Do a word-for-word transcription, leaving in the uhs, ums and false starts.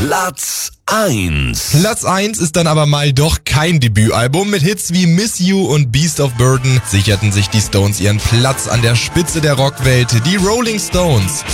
Platz eins. Platz eins ist dann aber mal doch kein Debütalbum. Mit Hits wie Miss You und Beast of Burden sicherten sich die Stones ihren Platz an der Spitze der Rockwelt. Die Rolling Stones